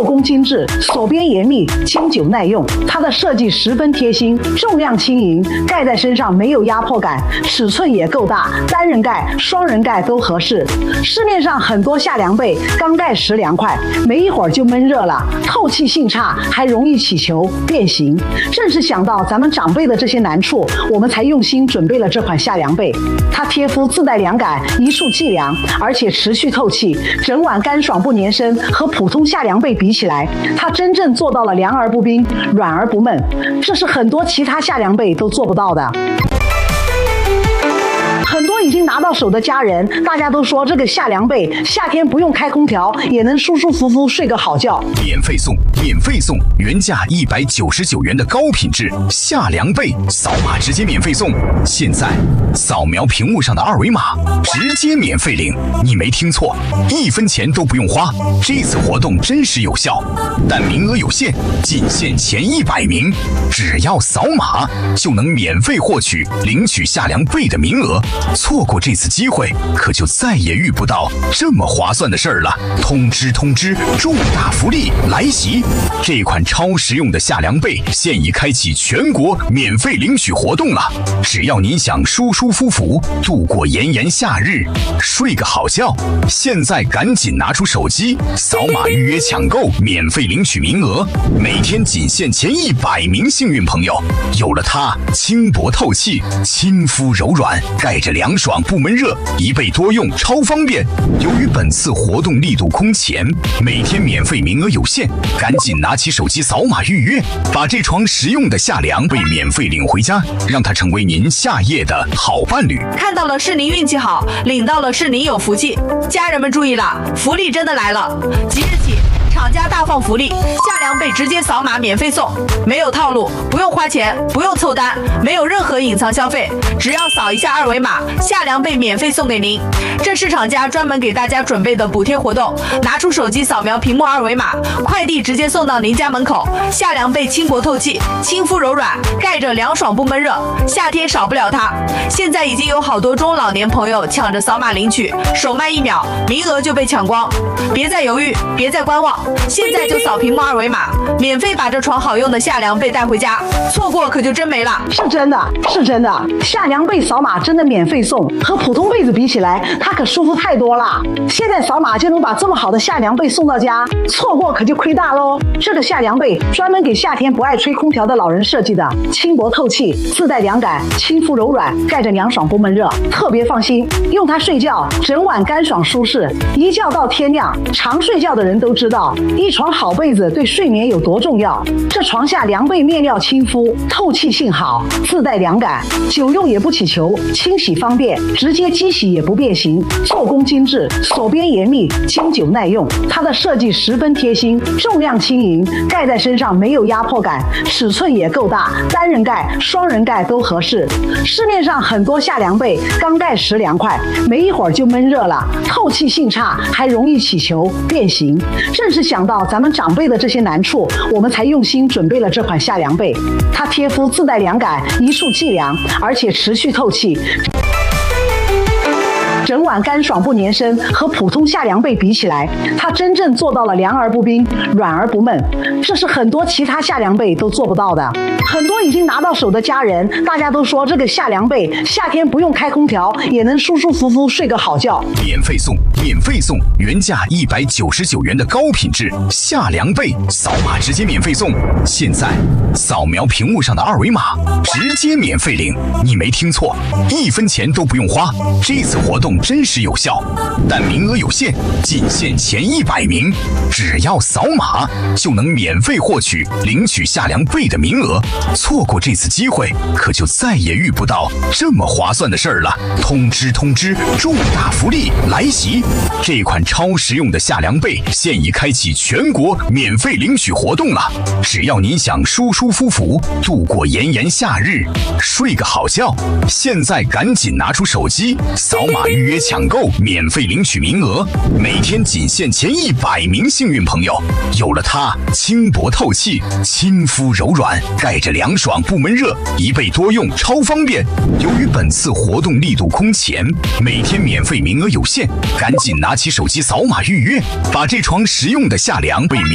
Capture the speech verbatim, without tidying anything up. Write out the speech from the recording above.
工精致，锁边严密，经久耐用。它的设计十分贴心，重量轻盈，盖在身上没有压迫感，尺寸也够大，单人盖、双人盖都合适。市面上很多夏凉被刚盖时凉快，没一会儿就闷热了，透气性差，还容易起球变形。正是想到咱们长辈的这些难处，我们才用心准备了这款夏凉被。它贴肤自带凉感，一触即凉，而且持续透气，整晚干爽不粘身。和普通夏凉被比起来，它真正做到了凉而不冰，软而不闷，这是很多其他夏凉被都做不到的。很多已经拿到手的家人，大家都说这个夏凉被夏天不用开空调也能舒舒服服睡个好觉。 免费送，免费送，原价一百九十九元的高品质夏凉被，扫码直接免费送。现在扫描屏幕上的二维码，直接免费领。你没听错，一分钱都不用花。这次活动真实有效，但名额有限，仅限前一百名。只要扫码就能免费获取领取夏凉被的名额。错过这次机会，可就再也遇不到这么划算的事儿了。通知通知，重大福利来袭！这款超实用的夏凉被现已开启全国免费领取活动了。只要您想舒舒服服度过炎炎夏日，睡个好觉，现在赶紧拿出手机，扫码预约抢购，免费领取名额。每天仅限前一百名幸运朋友。有了它，轻薄透气，亲肤柔软，盖着凉爽不闷热，一被多用，超方便。由于本次活动力度空前，每天免费名额有限，赶紧拿起手机扫码预约，把这床实用的夏凉被免费领回家，让它成为您夏夜的好伴侣。 看到了是您运气好，领到了是您有福气。家人们注意了，福利真的来了！即日起，厂家大放福利，夏凉被直接扫码免费送，没有套路，不用花钱，不用凑单，没有任何隐藏消费，只要扫一下二维码，夏凉被免费送给您。这是厂家专门给大家准备的补贴活动，拿出手机扫描屏幕二维码，快递直接送到您家门口。夏凉被轻薄透气，亲肤柔软，盖着凉爽不闷热，夏天少不了它。现在已经有好多中老年朋友抢着扫码领取，手慢一秒，名额就被抢光。别再犹豫，别再观望，现在就扫屏幕二维码，免费把这床好用的夏凉被带回家，错过可就真没了。 是真的，是真的，夏凉被扫码真的免费送，和普通被子比起来，它可舒服太多了。现在扫码就能把这么好的夏凉被送到家，错过可就亏大喽。这个夏凉被专门给夏天不爱吹空调的老人设计的，轻薄透气，自带凉感，亲肤柔软，盖着凉爽不闷热，特别放心。用它睡觉，整晚干爽舒适，一觉到天亮。常睡觉的人都知道，一床好被子对睡眠有多重要。这床下凉被面料亲肤，透气性好，自带凉感，久用也不起球，清洗方便，直接机洗也不变形，做工精致，锁边严密，经久耐用。它的设计十分贴心，重量轻盈，盖在身上没有压迫感，尺寸也够大，单人盖、双人盖都合适。市面上很多夏凉被刚盖时凉快，没一会儿就闷热了，透气性差，还容易起球变形。正是想到咱们长辈的这些难处，我们才用心准备了这款夏凉被。它贴肤自带凉感，一触即凉，而且持续透气。整晚干爽不粘身，和普通夏凉被比起来，它真正做到了凉而不冰，软而不闷，这是很多其他夏凉被都做不到的。很多已经拿到手的家人，大家都说这个夏凉被夏天不用开空调也能舒舒服服睡个好觉。 免费送，免费送，原价一百九十九元的高品质夏凉被，扫码直接免费送。现在扫描屏幕上的二维码，直接免费领。你没听错，一分钱都不用花。这次活动真实有效，但名额有限，仅限前一百名。只要扫码就能免费获取领取夏凉被的名额。错过这次机会，可就再也遇不到这么划算的事儿了。通知通知，重大福利来袭！这款超实用的夏凉被现已开启全国免费领取活动了。只要您想舒舒服服度过炎炎夏日，睡个好觉，现在赶紧拿出手机，扫码预约抢购，免费领取名额。每天仅限前一百名幸运朋友。有了它，轻薄透气，亲肤柔软，盖着凉爽不闷热，一被多用，超方便。由于本次活动力度空前，每天免费名额有限，赶紧拿起手机扫码预约，把这床实用的夏凉被